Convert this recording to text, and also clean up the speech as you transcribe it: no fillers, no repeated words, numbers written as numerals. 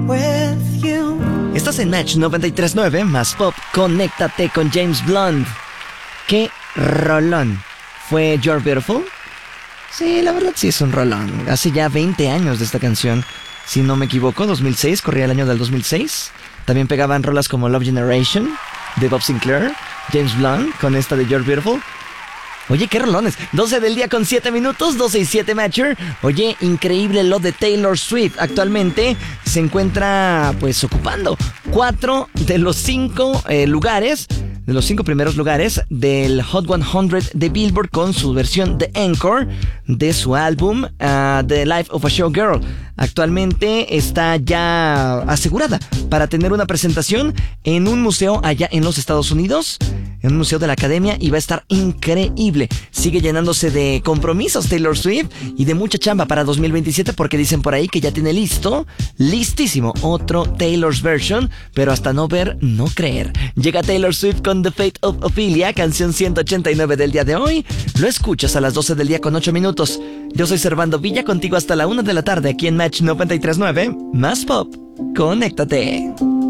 with you. Estás en Match 93.9 más pop. Conéctate con James Blunt. ¡Qué rolón! ¿Fue You're Beautiful? Sí, la verdad sí es un rolón. Hace ya 20 años de esta canción. Si no me equivoco, 2006, corría el año del 2006. También pegaban rolas como Love Generation, de Bob Sinclair, James Blunt, con esta de You're Beautiful. Oye, qué rolones. 12 del día con 7 minutos, 12 y 7 Matcher. Oye, increíble lo de Taylor Swift. Actualmente se encuentra, pues, ocupando 4 de los 5 lugares, de los 5 primeros lugares del Hot 100 de Billboard con su versión de Encore de su álbum The Life of a Showgirl. Actualmente está ya asegurada para tener una presentación en un museo allá en los Estados Unidos, en un museo de la Academia, y va a estar increíble. Sigue llenándose de compromisos Taylor Swift y de mucha chamba para 2027, porque dicen por ahí que ya tiene listísimo otro Taylor's version, pero hasta no ver, no creer. Llega Taylor Swift con The Fate of Ophelia, canción 189 del día de hoy. Lo escuchas a las 12 del día con 8 minutos. Yo soy Servando Villa, contigo hasta la 1 de la tarde aquí en Match 93.9, más pop. Conéctate.